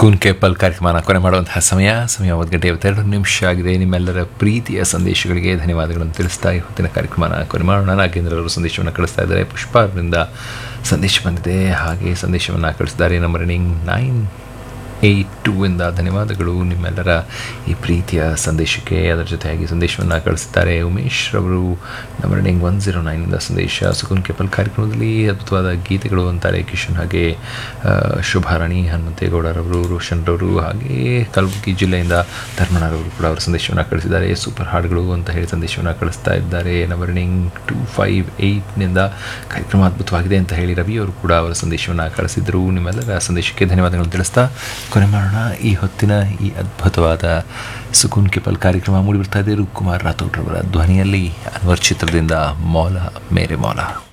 ಸುಕೂನ್ capable ಕಾರ್ಯಕ್ರಮನ ಕೊನೆ ಮಾಡುವಂತಹ ಸಮಯ 1:52 ಆಗಿದೆ. ನಿಮ್ಮೆಲ್ಲರ ಪ್ರೀತಿಯ ಸಂದೇಶಗಳಿಗೆ ಧನ್ಯವಾದಗಳನ್ನು ತಿಳಿಸ್ತಾ ಈ ಹೊತ್ತಿನ ಕಾರ್ಯಕ್ರಮನ ಕೊನೆ ಮಾಡೋಣ. ನಾಗೇಂದ್ರ ಅವರು ಸಂದೇಶವನ್ನು ಕಳಿಸ್ತಾ ಇದ್ದಾರೆ. ಪುಷ್ಪ ಅವರಿಂದ ಸಂದೇಶ ಬಂದಿದೆ. ಹಾಗೆ ಸಂದೇಶವನ್ನು ಕಳಿಸಿದ್ದಾರೆ ನಂಬರ್ 982 ಇಂದ ಧನ್ಯವಾದಗಳು ನಿಮ್ಮೆಲ್ಲರ ಈ ಪ್ರೀತಿಯ ಸಂದೇಶಕ್ಕೆ. ಅದರ ಜೊತೆಯಾಗಿ ಸಂದೇಶವನ್ನು ಕಳಿಸಿದ್ದಾರೆ ಉಮೇಶ್ ರವರು ನಂಬರ್ 109 ಇಂದ ಸಂದೇಶ. ಸುಕೂನ್ ಕೇಪಲ್ ಕಾರ್ಯಕ್ರಮದಲ್ಲಿ ಅದ್ಭುತವಾದ ಗೀತೆಗಳು ಅಂತಾರೆ ಕಿಶನ್, ಹಾಗೆ ಶುಭಾರಾಣಿ, ಹನುಮಂತೇಗೌಡರವರು, ರೋಷನ್ ರವರು, ಹಾಗೆ ಕಲಬುರಗಿ ಜಿಲ್ಲೆಯಿಂದ ಧರ್ಮಣ್ಣರವರು ಕೂಡ ಅವರ ಸಂದೇಶವನ್ನು ಕಳಿಸಿದ್ದಾರೆ. ಸೂಪರ್ ಹಾಡುಗಳು ಅಂತ ಹೇಳಿ ಸಂದೇಶವನ್ನು ಕಳಿಸ್ತಾ ಇದ್ದಾರೆ. ನಂಬರ್ 258ನಿಂದ ಕಾರ್ಯಕ್ರಮ ಅದ್ಭುತವಾಗಿದೆ ಅಂತ ಹೇಳಿ ರವಿ ಅವರು ಕೂಡ ಅವರ ಸಂದೇಶವನ್ನು ಕಳಿಸಿದರು. ನಿಮ್ಮೆಲ್ಲರ ಸಂದೇಶಕ್ಕೆ ಧನ್ಯವಾದಗಳನ್ನು ತಿಳಿಸ್ತಾ ಕೊನೆ ಮಾಡೋಣ. ಈ ಹೊತ್ತಿನ ಈ ಅದ್ಭುತವಾದ ಸುಕೂನ್ ಕೇಪಲ್ ಕಾರ್ಯಕ್ರಮ ಮೂಡಿಬರ್ತಾ ಇದೆ ರೂಪ್ಕುಮಾರ್ ರಾಥೋಡ್ರವರ ಧ್ವನಿಯಲ್ಲಿ. ಅನ್ವರ್ ಚಿತ್ರದಿಂದ ಮೌಲಾ ಮೇರೆ ಮೌಲಾ.